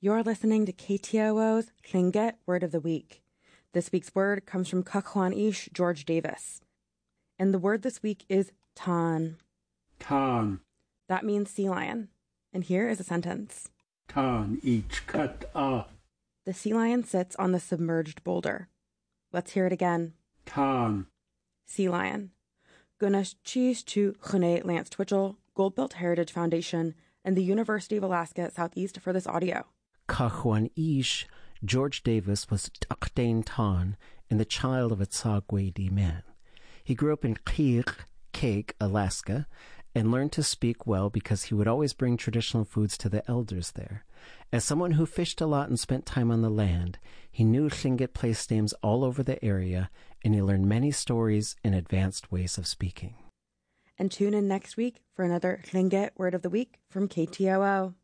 You're listening to KTOO's Tlingit Word of the Week. This week's word comes from Kakwan Ish George Davis. And the word this week is tan. Tan. That means sea lion. And here is a sentence. Tan ich kat a. The sea lion sits on the submerged boulder. Let's hear it again. Tan. Sea lion. Gunash cheese to Chune Lance Twitchell, Goldbelt Heritage Foundation, and the University of Alaska at Southeast for this audio. Kakwan Ish George Davis was Takdain Tan and the child of a Tsagwedi man. He grew up in Kake, Alaska, and learned to speak well because he would always bring traditional foods to the elders there. As someone who fished a lot and spent time on the land, he knew Tlingit place names all over the area, and he learned many stories and advanced ways of speaking. And tune in next week for another Tlingit Word of the Week from KTOO.